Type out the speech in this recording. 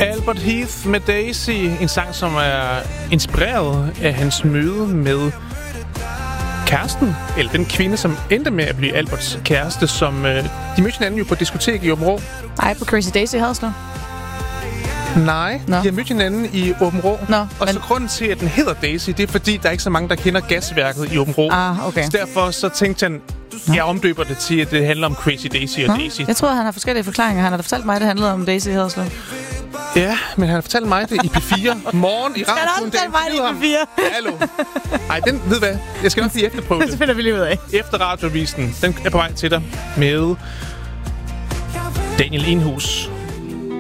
Albert Heath med Daisy. En sang, som er inspireret af hans møde med kæresten, eller den kvinde, som endte med at blive Alberts kæreste, som de mødte hinanden jo på et diskotek i Aabenraa. Nej, på Crazy Daisy i Haderslev. Nej, de har mødt hinanden i Aabenraa. Og så grunden til, at den hedder Daisy, det er fordi, der er ikke så mange, der kender gasværket i Aabenraa. Okay. Så derfor så tænkte han, jeg omdøber det til, at det handler om Crazy Daisy og Daisy. Jeg tror, han har forskellige forklaringer. Han har da fortalt mig, at det handlede om Daisy i Haderslev. Ja, men han har fortalt mig det i P4 morgen i radioen. Han har fortalt mig det i P4. Hallo. Ej, den ved hvad? Jeg skal nok lige efterprøve det. Det finder vi lige ud af. Efter radiovisen, den er på vej til dig med Daniel Enhus.